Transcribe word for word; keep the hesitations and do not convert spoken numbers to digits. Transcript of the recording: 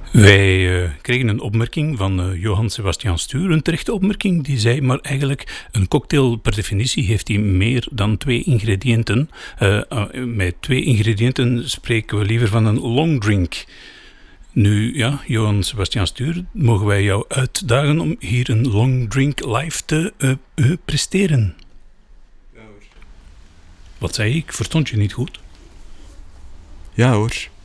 Wij uh, kregen een opmerking van uh, Johan Sebastian Stuur, een terechte opmerking, die zei, maar eigenlijk een cocktail per definitie heeft hij meer dan twee ingrediënten. Uh, uh, met twee ingrediënten spreken we liever van een long drink. Nu, ja, Johan Sebastian Stuur, mogen wij jou uitdagen om hier een long drink live te uh, uh, presteren? Ja hoor. Wat zei ik? Verstond je niet goed? Ja hoor.